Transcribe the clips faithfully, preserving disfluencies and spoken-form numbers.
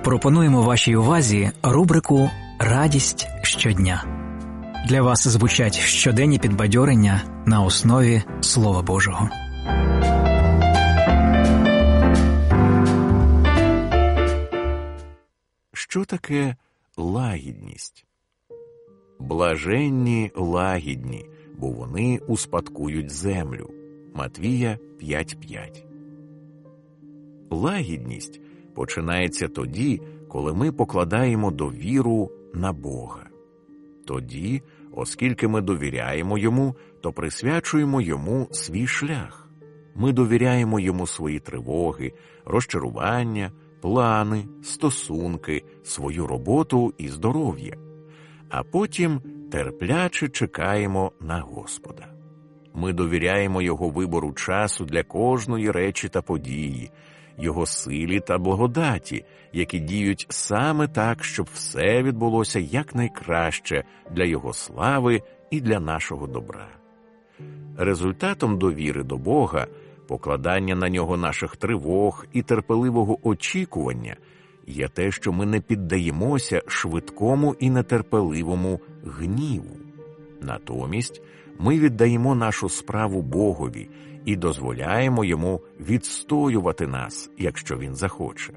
Пропонуємо вашій увазі рубрику «Радість щодня». Для вас звучать щоденні підбадьорення на основі Слова Божого. Що таке лагідність? Блаженні лагідні, бо вони успадкують землю. Матвія п'ять п'ять. Лагідність починається тоді, коли ми покладаємо довіру на Бога. Тоді, оскільки ми довіряємо Йому, то присвячуємо Йому свій шлях. Ми довіряємо Йому свої тривоги, розчарування, плани, стосунки, свою роботу і здоров'я. А потім терпляче чекаємо на Господа. Ми довіряємо Його вибору часу для кожної речі та події, Його силі та благодаті, які діють саме так, щоб все відбулося якнайкраще для Його слави і для нашого добра. Результатом довіри до Бога, покладання на Нього наших тривог і терпеливого очікування є те, що ми не піддаємося швидкому і нетерпеливому гніву. Натомість ми віддаємо нашу справу Богові і дозволяємо Йому відстоювати нас, якщо Він захоче.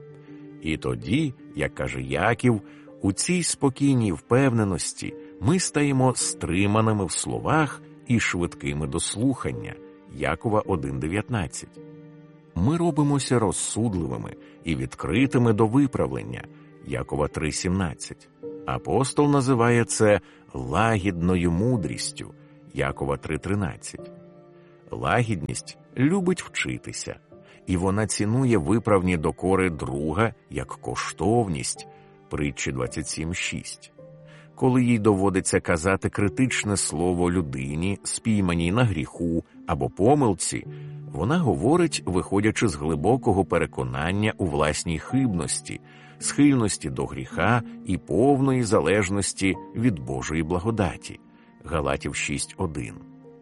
І тоді, як каже Яків, у цій спокійній впевненості ми стаємо стриманими в словах і швидкими до слухання. Якова один дев'ятнадцять. Ми робимося розсудливими і відкритими до виправлення. Якова три сімнадцять. Апостол називає це лагідною мудрістю. Якова три тринадцять. Лагідність любить вчитися, і вона цінує виправні докори друга як коштовність. Притчі двадцять сім шість. Коли їй доводиться казати критичне слово людині, спійманій на гріху або помилці, вона говорить, виходячи з глибокого переконання у власній хибності, схильності до гріха і повної залежності від Божої благодаті. Галатів шість один.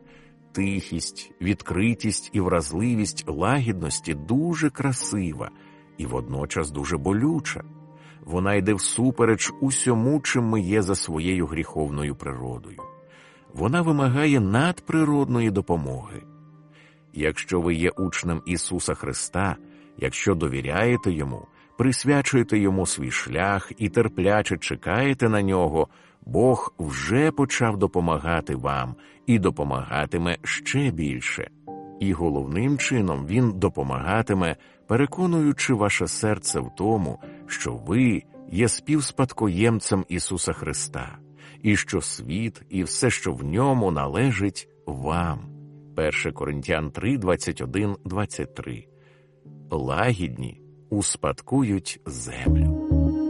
Тихість, відкритість і вразливість лагідності дуже красива і водночас дуже болюча. Вона йде всупереч усьому, чим ми є за своєю гріховною природою. Вона вимагає надприродної допомоги. Якщо ви є учнем Ісуса Христа, якщо довіряєте Йому, присвячуєте Йому свій шлях і терпляче чекаєте на Нього, Бог вже почав допомагати вам і допомагатиме ще більше. І головним чином Він допомагатиме, переконуючи ваше серце в тому, що ви є співспадкоємцем Ісуса Христа, і що світ і все, що в ньому, належить вам. перше Коринтян три двадцять один двадцять три. Лагідні успадкують землю.